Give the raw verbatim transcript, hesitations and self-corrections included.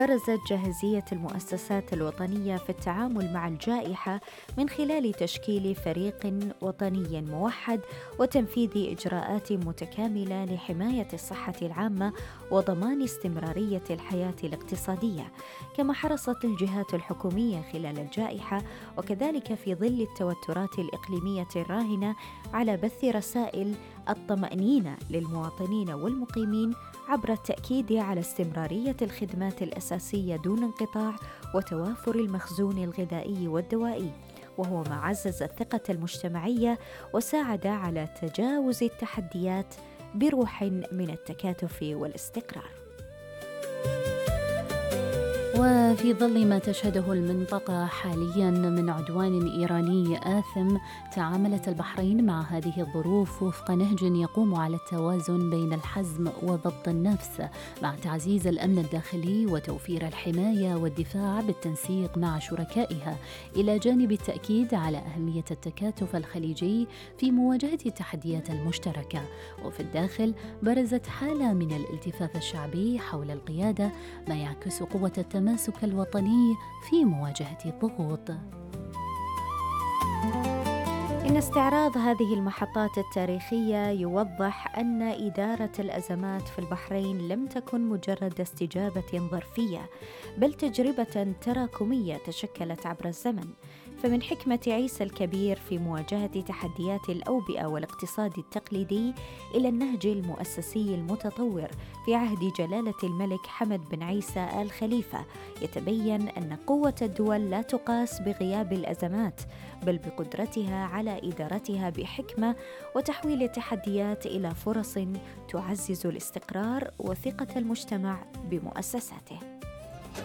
برزت جاهزية المؤسسات الوطنية في التعامل مع الجائحة من خلال تشكيل فريق وطني موحد وتنفيذ إجراءات متكاملة لحماية الصحة العامة وضمان استمرارية الحياة الاقتصادية. كما حرصت الجهات الحكومية خلال الجائحة وكذلك في ظل التوترات الإقليمية الراهنة على بث رسائل الطمأنينة للمواطنين والمقيمين عبر التأكيد على استمرارية الخدمات الأساسية دون انقطاع وتوافر المخزون الغذائي والدوائي، وهو ما عزز الثقة المجتمعية وساعد على تجاوز التحديات بروح من التكاتف والاستقرار. وفي ظل ما تشهده المنطقة حالياً من عدوان إيراني آثم، تعاملت البحرين مع هذه الظروف وفق نهج يقوم على التوازن بين الحزم وضبط النفس، مع تعزيز الأمن الداخلي وتوفير الحماية والدفاع بالتنسيق مع شركائها، إلى جانب التأكيد على أهمية التكاتف الخليجي في مواجهة التحديات المشتركة. وفي الداخل برزت حالة من الالتفاف الشعبي حول القيادة، ما يعكس قوة التماسك الوطني في مواجهة الضغوط. إن استعراض هذه المحطات التاريخية يوضح أن إدارة الأزمات في البحرين لم تكن مجرد استجابة ظرفية، بل تجربة تراكمية تشكلت عبر الزمن. فمن حكمة عيسى الكبير في مواجهة تحديات الأوبئة والاقتصاد التقليدي إلى النهج المؤسسي المتطور في عهد جلالة الملك حمد بن عيسى آل خليفة، يتبين أن قوة الدول لا تقاس بغياب الأزمات، بل بقدرتها على إدارتها بحكمة وتحويل التحديات إلى فرص تعزز الاستقرار وثقة المجتمع بمؤسساته.